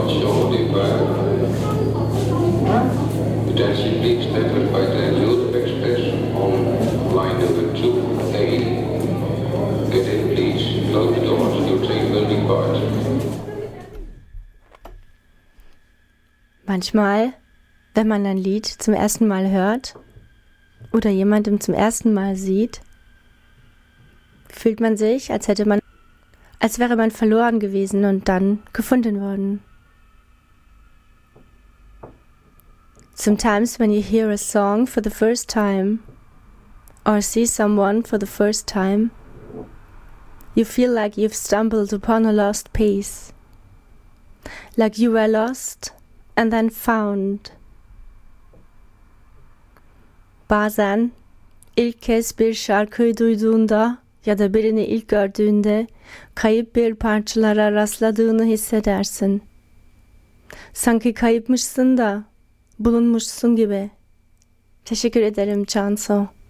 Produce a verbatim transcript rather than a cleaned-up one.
Station départ. Attention please, network by the Europe Express on line number two A. Get in please, close doors, your train will depart. Manchmal, wenn man ein Lied zum ersten Mal hört oder jemandem zum ersten Mal sieht, fühlt man sich, als hätte man, als wäre man verloren gewesen und dann gefunden worden. Sometimes when you hear a song for the first time or see someone for the first time, you feel like you've stumbled upon a lost piece, like you were lost and then found. Bazen ilk kez bir şarkıyı duyduğunda ya da birini ilk gördüğünde kayıp bir parçalara rastladığını hissedersin. Sanki kayıpmışsın da bulunmuşsun gibi. Teşekkür ederim Cansu.